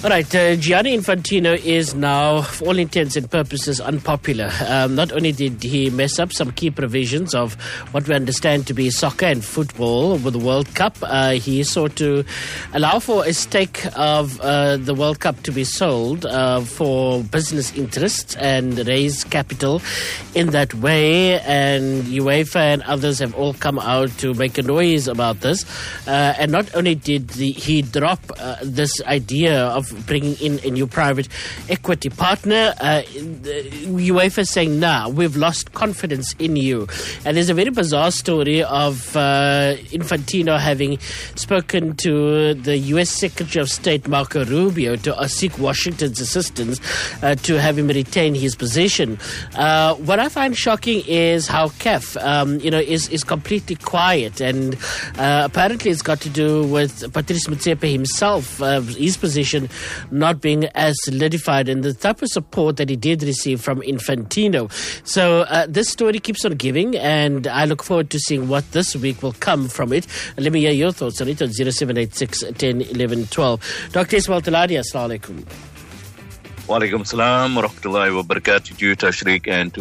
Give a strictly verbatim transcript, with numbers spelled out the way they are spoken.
All right, uh, Gianni Infantino is now, for all intents and purposes, unpopular. Um, not only did he mess up some key provisions of what we understand to be soccer and football with the World Cup, uh, he sought to allow for a stake of uh, the World Cup to be sold uh, for business interests and raise capital in that way. And UEFA and others have all come out to make a noise about this. Uh, and not only did the, he drop uh, this idea of bringing in a new private equity partner, uh, UEFA saying, nah, we've lost confidence in you. And there's a very bizarre story of uh, Infantino having spoken to the U S Secretary of State, Marco Rubio, to uh, seek Washington's assistance uh, to have him retain his position. Uh, what I find shocking is how C A F, um, you know, is, is completely quiet. And uh, apparently it's got to do with Patrice Motsepe himself, uh, his position not being as solidified and the type of support that he did receive from Infantino. So uh, this story keeps on giving, and I look forward to seeing what this week will come from it. Let me hear your thoughts on it on zero seven eight six, one zero, one one, one two. Doctor Ismail Taladi, assalamu alaikum. Wa alaikum salam wa rahmatullahi wa barakatuh to you, Tashriq, and to